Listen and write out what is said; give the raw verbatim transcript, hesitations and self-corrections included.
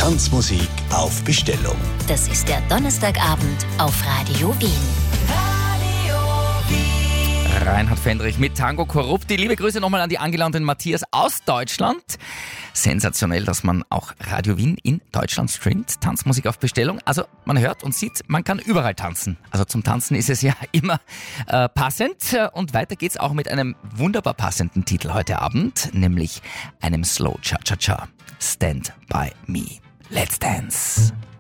Tanzmusik auf Bestellung. Das ist der Donnerstagabend auf Radio Wien. Reinhard Fendrich mit Tango Corrupti. Liebe Grüße nochmal an die Angela und den Matthias aus Deutschland. Sensationell, dass man auch Radio Wien in Deutschland streamt. Tanzmusik auf Bestellung. Also man hört und sieht, man kann überall tanzen. Also zum Tanzen ist es ja immer äh, passend. Und weiter geht's auch mit einem wunderbar passenden Titel heute Abend, nämlich einem Slow Cha-Cha-Cha. Stand by me. Let's dance.